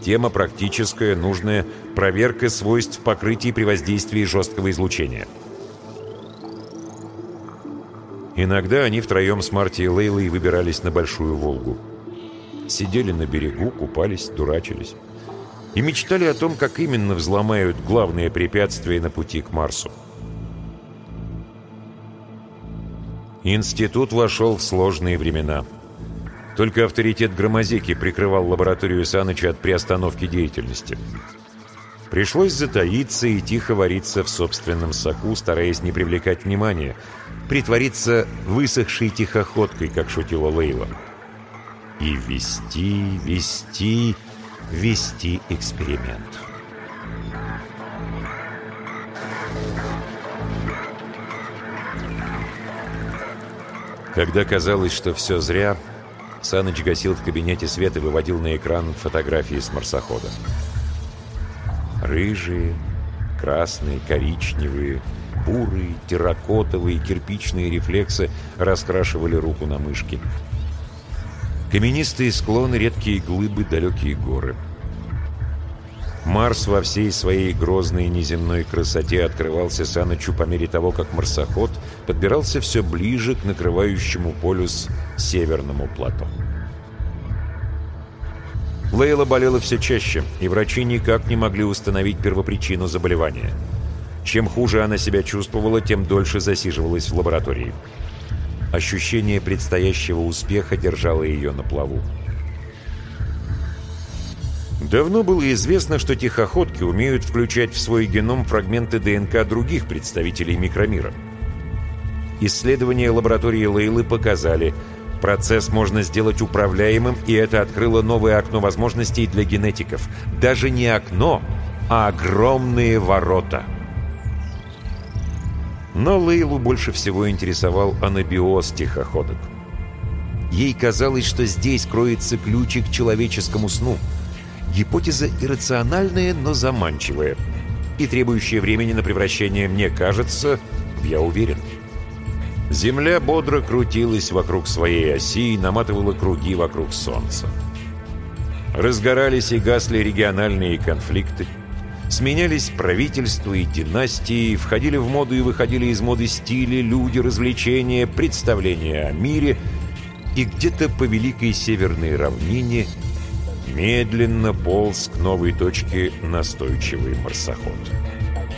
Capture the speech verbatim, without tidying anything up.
система практическая, нужная проверка свойств покрытий при воздействии жесткого излучения. Иногда они втроем с Марти и Лейлой выбирались на Большую Волгу. Сидели на берегу, купались, дурачились. И мечтали о том, как именно взломают главные препятствия на пути к Марсу. Институт вошел в сложные времена. Только авторитет Громозеки прикрывал лабораторию Саныча от приостановки деятельности. Пришлось затаиться и тихо вариться в собственном соку, стараясь не привлекать внимания, притвориться высохшей тихоходкой, как шутила Лейла. И вести, вести, вести эксперимент. Когда казалось, что все зря, Саныч гасил в кабинете свет и выводил на экран фотографии с марсохода. Рыжие, красные, коричневые, бурые, терракотовые, кирпичные рефлексы раскрашивали руку на мышке. Каменистые склоны, редкие глыбы, далекие горы. Марс во всей своей грозной неземной красоте открывался Санычу по мере того, как марсоход подбирался все ближе к накрывающему полюс северному плато. Лейла болела все чаще, и врачи никак не могли установить первопричину заболевания. Чем хуже она себя чувствовала, тем дольше засиживалась в лаборатории. Ощущение предстоящего успеха держало ее на плаву. Давно было известно, что тихоходки умеют включать в свой геном фрагменты ДНК других представителей микромира. Исследования лаборатории Лейлы показали, процесс можно сделать управляемым, и это открыло новое окно возможностей для генетиков. Даже не окно, а огромные ворота. Но Лейлу больше всего интересовал анабиоз тихоходок. Ей казалось, что здесь кроется ключик к человеческому сну. Гипотеза иррациональная, но заманчивая. И требующая времени на превращение, мне кажется, я уверен. Земля бодро крутилась вокруг своей оси и наматывала круги вокруг Солнца. Разгорались и гасли региональные конфликты. Сменялись правительства и династии, входили в моду и выходили из моды стили, люди, развлечения, представления о мире. И где-то по великой северной равнине медленно полз к новой точке настойчивый марсоход.